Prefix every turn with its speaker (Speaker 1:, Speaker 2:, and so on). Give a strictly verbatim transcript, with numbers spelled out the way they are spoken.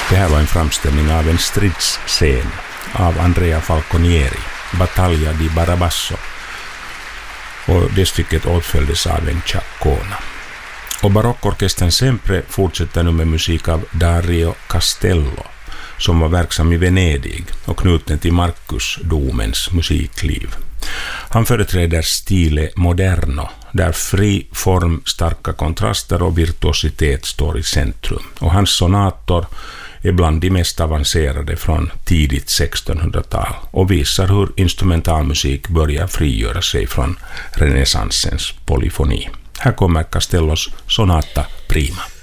Speaker 1: Det här var en framställning av en stridsscen av Andrea Falconieri, Battaglia di Barabasso, och det stycket åtföljdes av en chaccona. Och barockorkestern Sempre fortsätter nu med musik av Dario Castello, som var verksam i Venedig och knuten till Markusdomens musikliv. Han företräder stile moderno, där fri form, starka kontraster och virtuositet står i centrum. Och hans sonator är bland de mest avancerade från tidigt sextonhundratal och visar hur instrumentalmusik börjar frigöra sig från renässansens polyfoni. Här kommer Castellos sonata prima.